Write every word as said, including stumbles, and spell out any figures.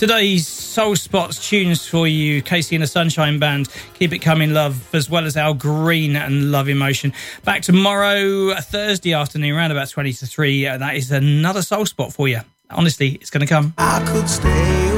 Today's Soul Spots tunes for you, Casey and the Sunshine Band, Keep It Coming Love, as well as Al Green and Love Emotion. Back tomorrow, Thursday afternoon, around about twenty to three. Uh, that is another Soul Spot for you. Honestly, it's going to come. I could stay